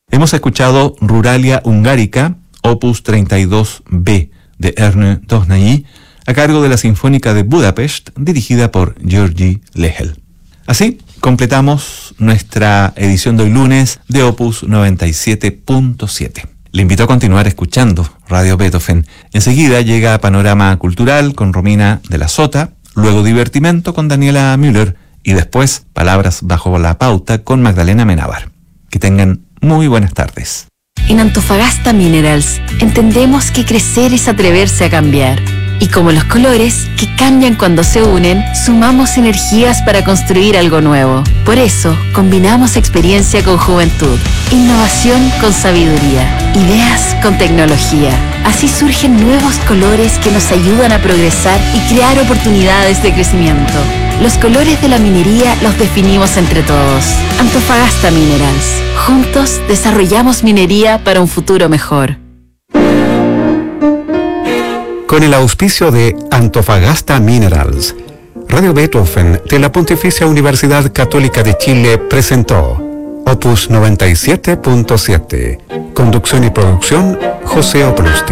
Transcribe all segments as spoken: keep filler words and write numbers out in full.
Hemos escuchado Ruralia Hungarica, opus treinta y dos be, de Erne Dohnanyi, a cargo de la Sinfónica de Budapest, dirigida por György Lehel. Así, completamos nuestra edición de hoy lunes de Opus noventa y siete punto siete. Le invito a continuar escuchando Radio Beethoven. Enseguida llega Panorama Cultural con Romina de la Sota, luego Divertimento con Daniela Müller y después Palabras bajo la pauta con Magdalena Menábar. Que tengan muy buenas tardes. En Antofagasta Minerals entendemos que crecer es atreverse a cambiar. Y como los colores, que cambian cuando se unen, sumamos energías para construir algo nuevo. Por eso, combinamos experiencia con juventud, innovación con sabiduría, ideas con tecnología. Así surgen nuevos colores que nos ayudan a progresar y crear oportunidades de crecimiento. Los colores de la minería los definimos entre todos. Antofagasta Minerals. Juntos desarrollamos minería para un futuro mejor. Con el auspicio de Antofagasta Minerals, Radio Beethoven de la Pontificia Universidad Católica de Chile presentó Opus noventa y siete punto siete. Conducción y producción, José Oprustin.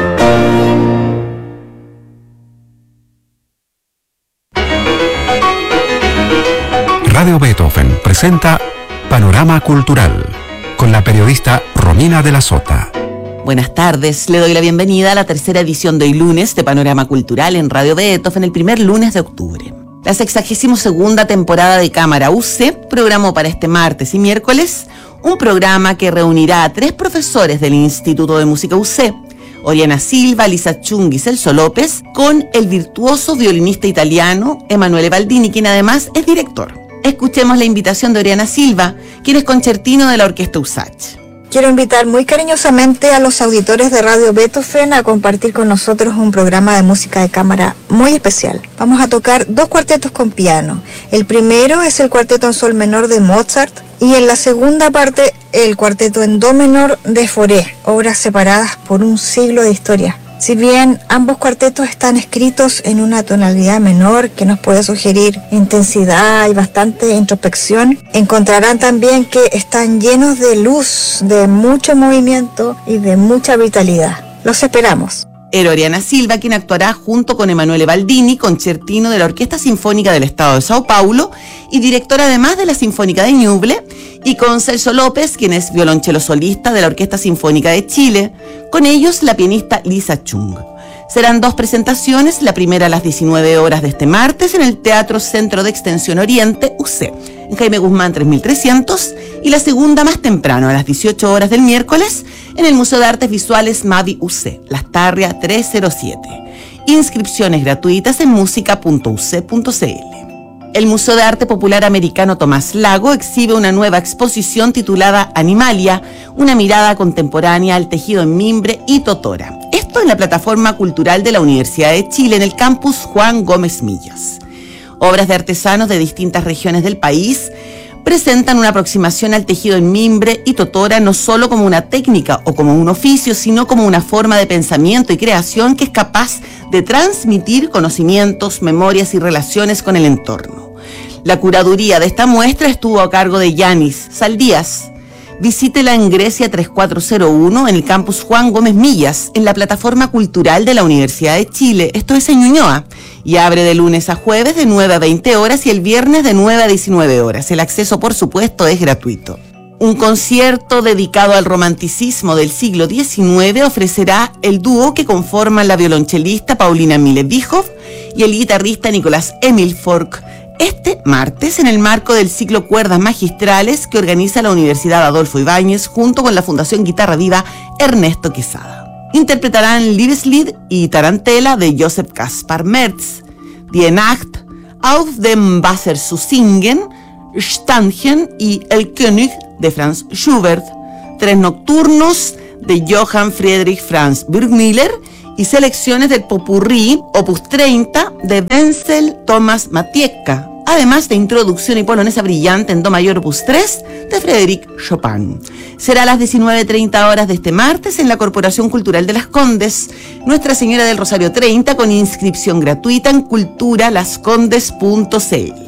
Radio Beethoven presenta Panorama Cultural con la periodista Romina de la Sota. Buenas tardes, le doy la bienvenida a la tercera edición de hoy lunes de Panorama Cultural en Radio Beethoven, el primer lunes de octubre. La sexagésima segunda temporada de Cámara U C programó para este martes y miércoles un programa que reunirá a tres profesores del Instituto de Música U C, Oriana Silva, Lisa Chung y Celso López, con el virtuoso violinista italiano Emanuele Baldini, quien además es director. Escuchemos la invitación de Oriana Silva, quien es concertino de la Orquesta U S A C H. Quiero invitar muy cariñosamente a los auditores de Radio Beethoven a compartir con nosotros un programa de música de cámara muy especial. Vamos a tocar dos cuartetos con piano. El primero es el cuarteto en sol menor de Mozart y en la segunda parte el cuarteto en do menor de Fauré, obras separadas por un siglo de historia. Si bien ambos cuartetos están escritos en una tonalidad menor que nos puede sugerir intensidad y bastante introspección, encontrarán también que están llenos de luz, de mucho movimiento y de mucha vitalidad. Los esperamos. Era Oriana Silva, quien actuará junto con Emanuele Baldini, concertino de la Orquesta Sinfónica del Estado de Sao Paulo y director además de la Sinfónica de Ñuble, y con Celso López, quien es violonchelo solista de la Orquesta Sinfónica de Chile, con ellos la pianista Lisa Chung. Serán dos presentaciones, la primera a las diecinueve horas de este martes en el Teatro Centro de Extensión Oriente, U C, en Jaime Guzmán tres mil trescientos, y la segunda más temprano a las dieciocho horas del miércoles en el Museo de Artes Visuales Mavi U C, Las Tarrias trescientos siete. Inscripciones gratuitas en música punto u ce punto ce ele. El Museo de Arte Popular Americano Tomás Lago exhibe una nueva exposición titulada Animalia, una mirada contemporánea al tejido en mimbre y totora. Esto en la plataforma cultural de la Universidad de Chile en el campus Juan Gómez Millas. Obras de artesanos de distintas regiones del país presentan una aproximación al tejido en mimbre y totora no solo como una técnica o como un oficio, sino como una forma de pensamiento y creación que es capaz de transmitir conocimientos, memorias y relaciones con el entorno. La curaduría de esta muestra estuvo a cargo de Yanis Saldías. Visítela en Grecia tres cuatro cero uno, en el campus Juan Gómez Millas, en la plataforma cultural de la Universidad de Chile, esto es en Ñuñoa, y abre de lunes a jueves de nueve a veinte horas y el viernes de nueve a diecinueve horas. El acceso, por supuesto, es gratuito. Un concierto dedicado al romanticismo del siglo diecinueve ofrecerá el dúo que conforman la violonchelista Paulina Mille-Bichoff y el guitarrista Nicolás Emil Fork, este martes en el marco del ciclo Cuerdas Magistrales que organiza la Universidad Adolfo Ibáñez junto con la Fundación Guitarra Viva Ernesto Quesada. Interpretarán Liebeslied y Tarantela de Joseph Kaspar Merz, Die Nacht auf dem Wasser zu singen, Stadtchen y El König de Franz Schubert, Tres Nocturnos de Johann Friedrich Franz Burgmüller y selecciones del Popurrí Opus treinta de Wenzel Thomas Matiecka, además de Introducción y Polonesa Brillante en Do mayor Opus tres de Frédéric Chopin. Será a las diecinueve treinta horas de este martes en la Corporación Cultural de Las Condes, Nuestra Señora del Rosario treinta, con inscripción gratuita en cultura las condes punto ce ele.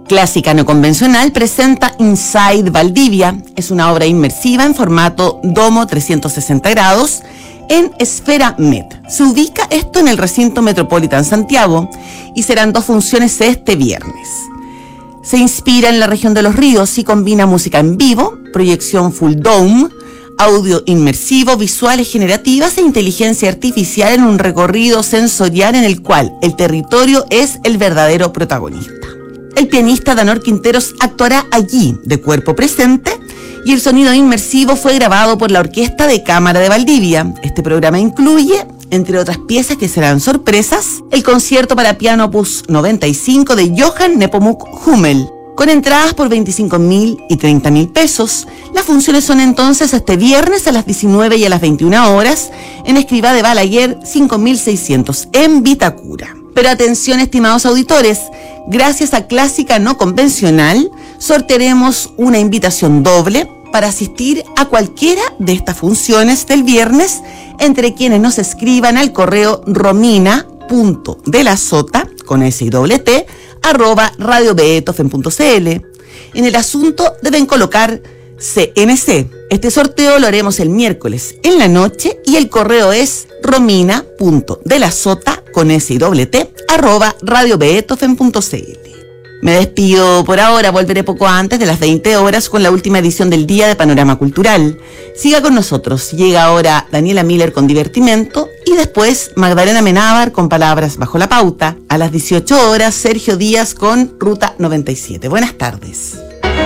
Clásica No Convencional presenta Inside Valdivia. Es una obra inmersiva en formato domo trescientos sesenta grados en Esfera Met. Se ubica esto en el recinto Metropolitan Santiago y serán dos funciones este viernes. Se inspira en la región de los ríos y combina música en vivo, proyección full dome, audio inmersivo, visuales generativas e inteligencia artificial en un recorrido sensorial en el cual el territorio es el verdadero protagonista. El pianista Danor Quinteros actuará allí de cuerpo presente y el sonido inmersivo fue grabado por la Orquesta de Cámara de Valdivia. Este programa incluye, entre otras piezas que serán sorpresas, el concierto para piano opus noventa y cinco de Johann Nepomuk Hummel, con entradas por veinticinco mil y treinta mil pesos. Las funciones son entonces este viernes a las diecinueve y a las veintiuna horas en Escrivá de Balaguer cinco mil seiscientos en Vitacura. Pero atención, estimados auditores, gracias a Clásica No Convencional sortearemos una invitación doble para asistir a cualquiera de estas funciones del viernes entre quienes nos escriban al correo romina.delasota con S y doble T arroba radio beethoven punto cl. En el asunto deben colocar C N C. Este sorteo lo haremos el miércoles en la noche y el correo es romina.delasota con S y doble T arroba radio beethoven punto cl. Me despido por ahora, volveré poco antes de las veinte horas con la última edición del Día de Panorama Cultural. Siga con nosotros, llega ahora Daniela Miller con Divertimento y después Magdalena Menábar con Palabras Bajo la Pauta. A las dieciocho horas, Sergio Díaz con Ruta noventa y siete. Buenas tardes.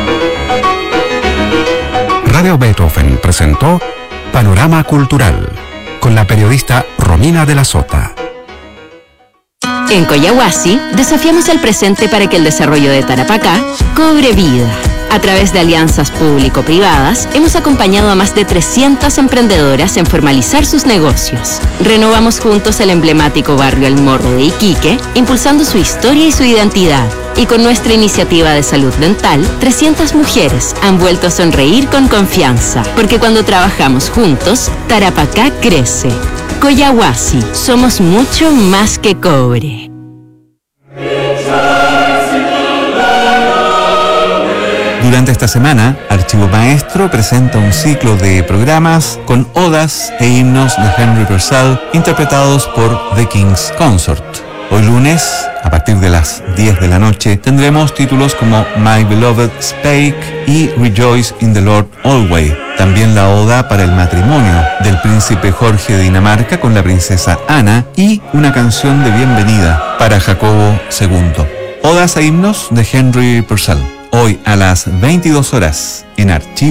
Radio Beethoven presentó Panorama Cultural con la periodista Romina de la Sota. En Coyahuasi, desafiamos el presente para que el desarrollo de Tarapacá cobre vida. A través de alianzas público-privadas, hemos acompañado a más de trescientas emprendedoras en formalizar sus negocios. Renovamos juntos el emblemático barrio El Morro de Iquique, impulsando su historia y su identidad. Y con nuestra iniciativa de salud dental, trescientas mujeres han vuelto a sonreír con confianza. Porque cuando trabajamos juntos, Tarapacá crece. Coyahuasi, somos mucho más que cobre. Durante esta semana, Archivo Maestro presenta un ciclo de programas con odas e himnos de Henry Purcell interpretados por The King's Consort. Hoy lunes, a partir de las diez de la noche, tendremos títulos como My Beloved Spake y Rejoice in the Lord Always. También la oda para el matrimonio del príncipe Jorge de Dinamarca con la princesa Ana y una canción de bienvenida para Jacobo segundo. Odas e himnos de Henry Purcell. Hoy a las veintidós horas en Archivo